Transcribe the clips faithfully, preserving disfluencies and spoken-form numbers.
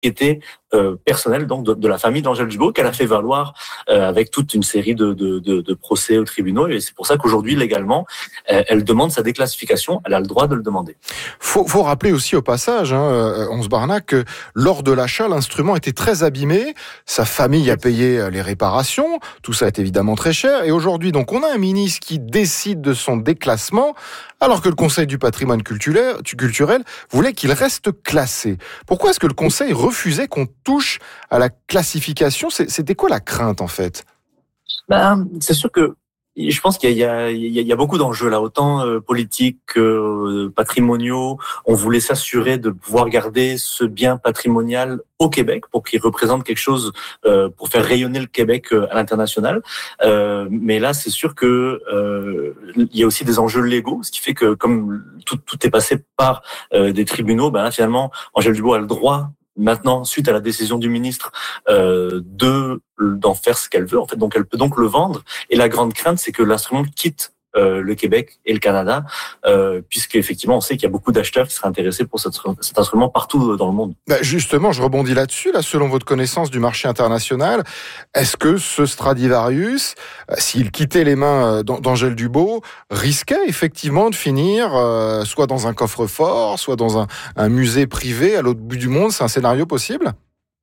propriété euh, personnelle donc de, de la famille d'Angèle Dubourg qu'elle a fait valoir euh, avec toute une série de, de, de, de procès aux tribunaux et c'est pour ça qu'aujourd'hui légalement elle, elle demande sa déclassification, elle a le droit de le demander. Faut, faut rappeler aussi au passage, hein, Ons Barna, que lors de l'achat, l'instrument était très abîmé, sa famille a payé les réparations, tout ça est évidemment très cher et aujourd'hui donc on a un ministre qui décide de son déclassement alors que le Conseil du patrimoine culturel, culturel voulait qu'il reste classé. Pourquoi est-ce que le Conseil refusait qu'on touche à la classification ? C'était quoi la crainte en fait ? Ben, c'est sûr que je pense qu'il y a, il y a, il y a beaucoup d'enjeux là, autant euh, politiques que euh, patrimoniaux. On voulait s'assurer de pouvoir garder ce bien patrimonial au Québec pour qu'il représente quelque chose, euh, pour faire rayonner le Québec euh, à l'international. Euh, mais là, c'est sûr que euh, il y a aussi des enjeux légaux, ce qui fait que comme tout, tout est passé par euh, des tribunaux, ben là, finalement, Angèle Dubourg a le droit. Maintenant, suite à la décision du ministre euh, de d'en faire ce qu'elle veut, en fait, donc elle peut donc le vendre. Et la grande crainte, c'est que l'instrument quitte euh, le Québec et le Canada, euh, puisqu'effectivement, on sait qu'il y a beaucoup d'acheteurs qui seraient intéressés pour cet, cet instrument partout dans le monde. Bah justement, je rebondis là-dessus. Là, selon votre connaissance du marché international, est-ce que ce Stradivarius, euh, s'il quittait les mains d'Angèle Dubourg, risquait effectivement de finir euh, soit dans un coffre-fort, soit dans un, un musée privé à l'autre bout du monde ? C'est un scénario possible ?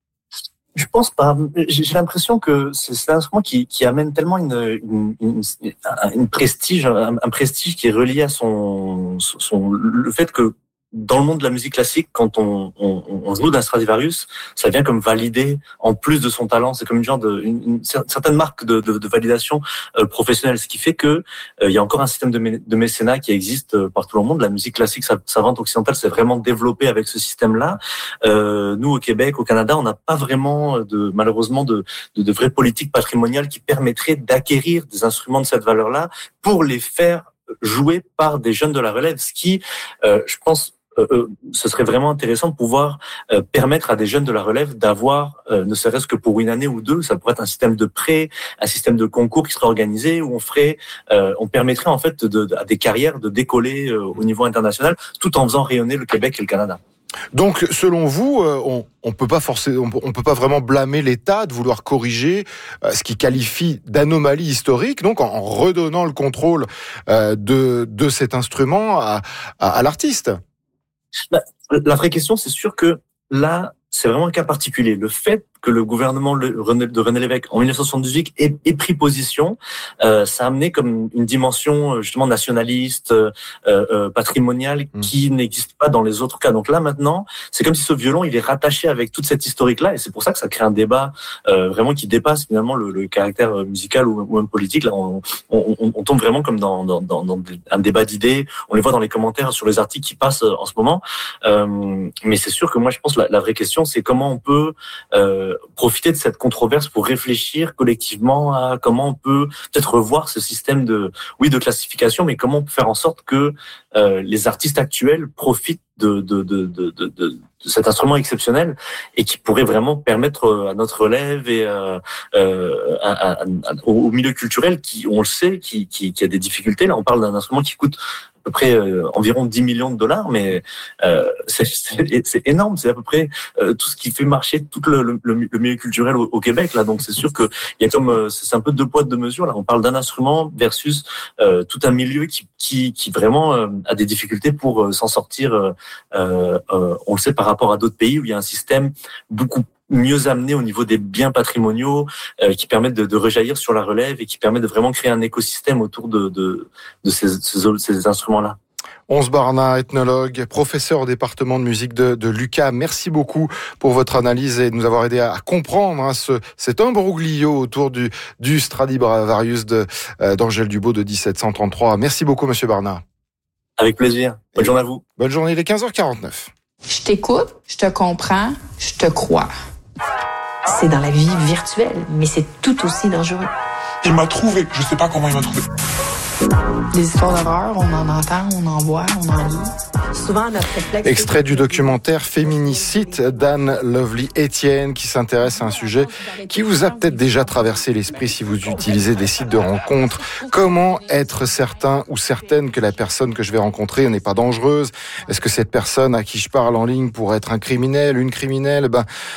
Je pense pas. J'ai l'impression que c'est un instrument qui, qui amène tellement une, une, une, une prestige, un, un prestige qui est relié à son, son, le fait que dans le monde de la musique classique, quand on, on, on joue d'un Stradivarius, ça vient comme valider en plus de son talent. C'est comme une genre de, une, une certaine marque de, de, de validation euh, professionnelle, ce qui fait que euh, il y a encore un système de, mé, de mécénat qui existe euh, partout dans le monde. La musique classique savante occidentale s'est vraiment développée avec ce système-là. Euh, nous, au Québec, au Canada, on n'a pas vraiment de, malheureusement, de, de, de vraies politiques patrimoniales qui permettraient d'acquérir des instruments de cette valeur-là pour les faire jouer par des jeunes de la relève, ce qui, euh, je pense, Euh, ce serait vraiment intéressant de pouvoir euh, permettre à des jeunes de la relève d'avoir, euh, ne serait-ce que pour une année ou deux, ça pourrait être un système de prêt, un système de concours qui serait organisé où on ferait, euh, on permettrait en fait de, de, à des carrières de décoller euh, au niveau international, tout en faisant rayonner le Québec et le Canada. Donc, selon vous, euh, on on peut pas forcer, on, on peut pas vraiment blâmer l'État de vouloir corriger euh, ce qui qualifie d'anomalie historique, donc en, en redonnant le contrôle euh, de de cet instrument à, à, à l'artiste. La vraie question, c'est sûr que là, c'est vraiment un cas particulier. Le fait que le gouvernement de René Lévesque, en dix-neuf cent soixante-dix-huit, ait, ait pris position, euh, ça a amené comme une dimension justement nationaliste, euh, euh, patrimoniale, mmh. qui n'existe pas dans les autres cas. Donc là, maintenant, c'est comme si ce violon, il est rattaché avec toute cette historique-là, et c'est pour ça que ça crée un débat euh, vraiment qui dépasse finalement le, le caractère musical ou, ou même politique. Là, on, on, on, on tombe vraiment comme dans, dans, dans, dans un débat d'idées. On les voit dans les commentaires sur les articles qui passent en ce moment. Euh, mais c'est sûr que moi, je pense que la, la vraie question, c'est comment on peut euh, profiter de cette controverse pour réfléchir collectivement à comment on peut peut-être revoir ce système de, oui, de classification, mais comment on peut faire en sorte que euh, les artistes actuels profitent de, de, de, de, de, de, de cet instrument exceptionnel et qui pourrait vraiment permettre à notre relève et euh, euh, à, à, à, au milieu culturel qui, on le sait, qui, qui, qui a des difficultés. Là, on parle d'un instrument qui coûte à peu près euh, environ dix millions de dollars, mais euh, c'est, c'est, c'est énorme. C'est à peu près euh, tout ce qui fait marcher tout le, le, le milieu culturel au, au Québec. Là, donc c'est sûr que il y a comme euh, c'est un peu deux poids deux mesures. Là, on parle d'un instrument versus euh, tout un milieu qui qui, qui vraiment euh, a des difficultés pour euh, s'en sortir. Euh, euh, on le sait par rapport à d'autres pays où il y a un système beaucoup mieux amené au niveau des biens patrimoniaux euh, qui permettent de, de rejaillir sur la relève et qui permettent de vraiment créer un écosystème autour de, de, de ces, ces, ces instruments-là. Ons Barna, ethnologue, professeur au département de musique de, de l'U Q A M. Merci beaucoup pour votre analyse et de nous avoir aidé à comprendre hein, ce, cet imbroglio autour du, du Stradivarius de, euh, d'Angèle Dubourg de dix-sept cent trente-trois. Merci beaucoup, monsieur Barna. Avec plaisir. Bonne et journée à vous. Bonne journée, il est quinze heures quarante-neuf. Je t'écoute, je te comprends, je te crois. C'est dans la vie virtuelle, mais c'est tout aussi dangereux. Il m'a trouvé. Je sais pas comment il m'a trouvé. Des histoires d'horreur, on en entend, on en voit, on en lit. Souvent, notre réflexe... Extrait du documentaire Féminicide d'Anne Lovely Etienne qui s'intéresse à un sujet qui vous a peut-être déjà traversé l'esprit si vous utilisez des sites de rencontres. Comment être certain ou certaine que la personne que je vais rencontrer n'est pas dangereuse? Est-ce que cette personne à qui je parle en ligne pourrait être un criminel, une criminelle? Ben,